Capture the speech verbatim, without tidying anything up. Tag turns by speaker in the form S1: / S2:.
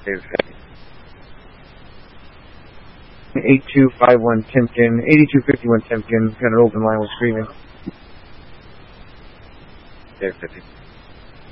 S1: eight two five one Timken, eighty-two fifty-one Timken, got an open line with screaming.
S2: Dave fifty.